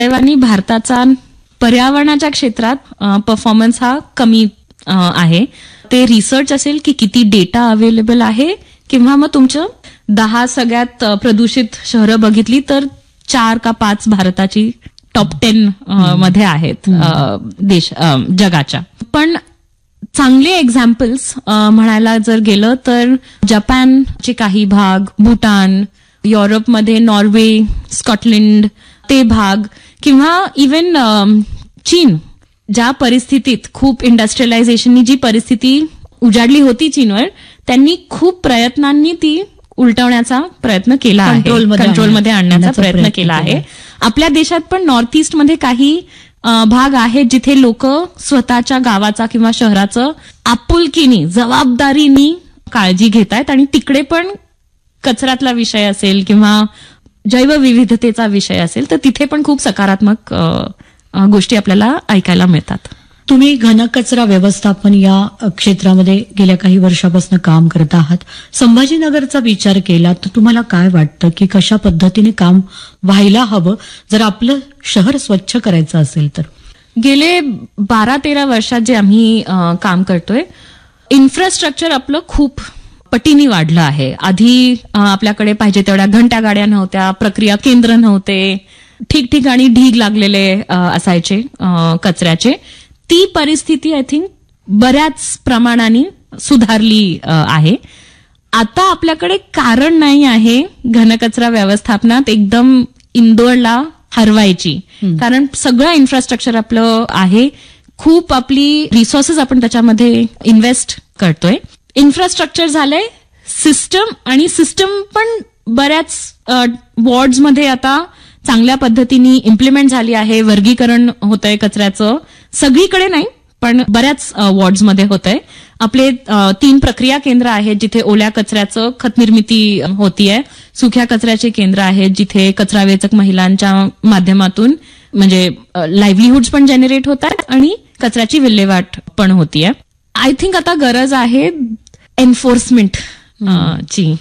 दैवानी भारताचा पर्यावरणाच्या क्षेत्रात परफॉर्मन्स हा कमी आहे. ते रिसर्च असेल की किती डेटा अवेलेबल आहे, किंवा मग तुमचं 10 सगळ्यात प्रदूषित शहरं बघितली तर 4 का 5 भारताची टॉप 10 मध्ये आहेत जगाच्या. पण चांगले एक्झाम्पल्स म्हणायला जर गेलं तर जपानचे काही भाग, भूटान, युरोपमध्ये नॉर्वे, स्कॉटलंड ते भाग, किंवा इव्हन चीन, ज्या परिस्थितीत खूप इंडस्ट्रियलायझेशननी जी परिस्थिती उजाडली होती चीनवर, त्यांनी खूप प्रयत्नांनी ती उलटवण्याचा प्रयत्न केला आहे, कंट्रोलमध्ये आणण्याचा प्रयत्न केला आहे. आपल्या देशात पण नॉर्थ ईस्टमध्ये काही भाग आहेत जिथे लोक स्वतःच्या गावाचा किंवा शहराचं आपुलकीनी, जबाबदारीनी काळजी घेत आहेत, आणि तिकडे पण कचऱ्यातला विषय असेल किंवा जैवविविधतेचा विषय असेल तर तिथे पण खूप सकारात्मक गोष्टी आपल्याला ऐकायला मिळतात. तुम्ही घनकचरा व्यवस्थापन या क्षेत्रामध्ये गेल्या काही वर्षापासून काम करत आहात. संभाजीनगरचा विचार केला तर तुम्हाला काय वाटतं की कशा पद्धतीने काम व्हायला हवं जर आपलं शहर स्वच्छ करायचं असेल तर? गेले 12-13 वर्षात जे आम्ही काम करतोय, इन्फ्रास्ट्रक्चर आपलं खूप पटीने वाढलं आहे. आधी आपल्याकडे पाहिजे तेवढ्या घंटा गाड्या नव्हत्या, प्रक्रिया केंद्र नव्हते, ठिकठिकाणी ढीग लागलेले असायचे कचऱ्याचे. ती परिस्थिती आय थिंक बऱ्याच प्रमाणाने सुधारली आहे. आता आपल्याकडे कारण नाही आहे घनकचरा व्यवस्थापनात एकदम इंदोरला हरवायची, कारण सगळं इन्फ्रास्ट्रक्चर आपलं आहे, खूप आपली रिसोर्सेस आपण त्याच्यामध्ये इन्व्हेस्ट करतोय. इन्फ्रास्ट्रक्चर झालंय, सिस्टम, आणि सिस्टम पण बऱ्याच वॉर्ड्समध्ये आता चांगल्या पद्धतीने इम्प्लिमेंट झाली आहे. वर्गीकरण होतंय कचऱ्याचं, सगळीकडे नाही पण बऱ्याच वॉर्ड्समध्ये होतंय. आपले 3 प्रक्रिया केंद्र आहेत जिथे ओल्या कचऱ्याचं खत निर्मिती होतीये, सुक्या कचऱ्याचे केंद्र आहेत जिथे कचरा वेचक महिलांच्या माध्यमातून म्हणजे लाईव्हलीहुड्स पण जनरेट होत आहेत आणि कचऱ्याची विल्हेवाट पण होतीये. आय थिंक आता गरज आहे एन्फोर्समेंट ची,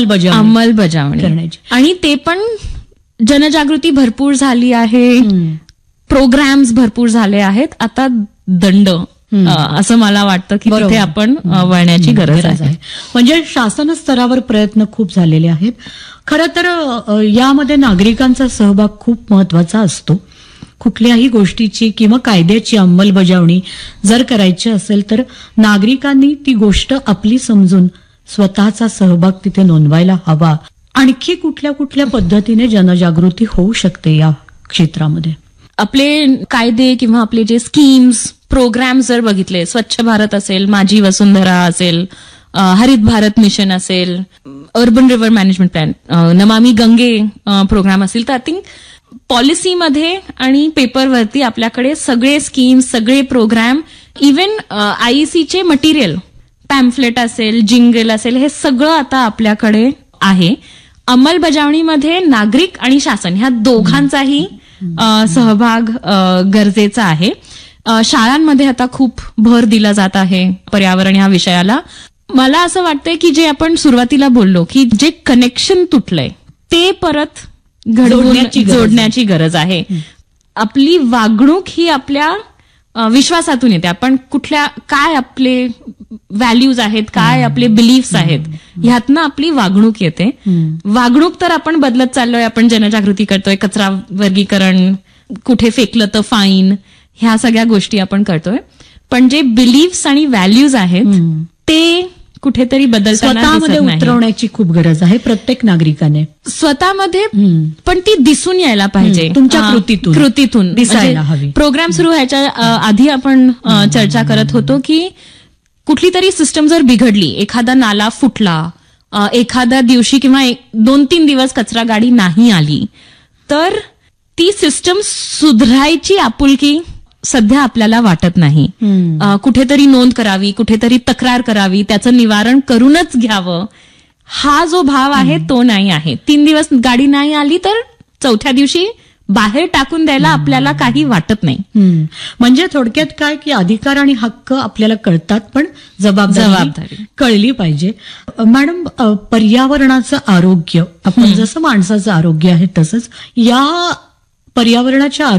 अंमलबजावणी करण्याची, आणि ते पण जनजागृती भरपूर झाली आहे, प्रोग्राम्स भरपूर झाले आहेत. आता दंड असं मला वाटतं की तिथे आपण वळण्याची गरज आहे. म्हणजे शासन स्तरावर प्रयत्न खूप झालेले आहेत. खरं तर यामध्ये नागरिकांचा सहभाग खूप महत्वाचा असतो. कुठल्याही गोष्टीची किंवा कायद्याची अंमलबजावणी जर करायची असेल तर नागरिकांनी ती गोष्ट आपली समजून स्वतःचा सहभाग तिथे नोंदवायला हवा. आणखी कुठल्या कुठल्या पद्धतीने जनजागृती होऊ शकते या क्षेत्रामध्ये? आपले कायदे किंवा आपले जे स्कीम्स, प्रोग्राम्स जर बघितले, स्वच्छ भारत असेल, माझी वसुंधरा असेल, हरित भारत मिशन असेल, urban river management plan, Namami Gange programme असेल, तर आय थिंक पॉलिसीमध्ये आणि पेपरवरती आपल्याकडे सगळे स्कीम्स, सगळे प्रोग्राम, इव्हन आयईसीचे मटेरियल, पॅम्फलेट असेल, जिंगल असेल, हे सगळं आता आपल्याकडे आहे. अंमलबजावणीमध्ये नागरिक आणि शासन ह्या दोघांचाही सहभाग गरजेचा आहे. शाळांमध्ये आता खूप भर दिला जात आहे पर्यावरण ह्या विषयाला. मला असं वाटतंय की जे आपण सुरुवातीला बोललो की जे कनेक्शन तुटलंय ते परत जोडण्याची गरज आहे. आपली वागणूक ही आपल्या विश्वासातून येते. आपण काय आपले व्हॅल्यूज आहेत, काय आपले बिलीफ्स आहेत, ह्यातनं आपली वागणूक येते. वागणूक तर आपण बदलत चाललोय, आपण जनजागृती करतोय, कचरा वर्गीकरण, कुठे फेकलं तर फाईन, ह्या सगळ्या गोष्टी आपण करतोय. पण जे बिलीफ्स आणि व्हॅल्यूज आहेत ते कुठेतरी स्वतःमध्ये उतरवण्याची खूप गरज आहे प्रत्येक नागरिकाने स्वतःमध्ये, पण ती दिसून यायला पाहिजे तुमच्या कृतीतून दिसायला हवी. प्रोग्राम सुरू व्हायच्या आधी आपण चर्चा करत होतो की कुठली तरी सिस्टम जर बिघडली, एखादा नाला फुटला, एखाद्या दिवशी किंवा 2-3 दिवस कचरा गाडी नाही आली, तर ती सिस्टम सुधारायची आपुलकी सध्या आपल्याला वाटत नाही. कुठेतरी नोंद करावी, कुठेतरी तक्रार करावी, त्याचं निवारण करूनच घ्यावं, हा जो भाव आहे तो नाही आहे. 3 दिवस गाडी नाही आली तर 4थ्या दिवशी बाहेर टाकून द्यायला आपल्याला काही वाटत नाही. म्हणजे थोडक्यात काय की अधिकार आणि हक्क आपल्याला कळतात पण जबाबदारी कळली पाहिजे. मॅडम, पर्यावरणाचं आरोग्य, आपण जसं माणसाचं आरोग्य आहे तसंच या पर्यावरणाच्या